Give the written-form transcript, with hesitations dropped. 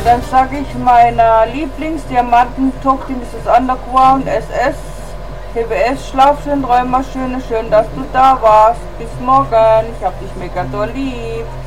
Dann sage ich meiner Lieblingsdiamantentochter Mrs. Underground SS, TWS, schlaf schön, träum mal schön, schön, dass du da warst. Bis morgen, ich hab dich mega doll lieb.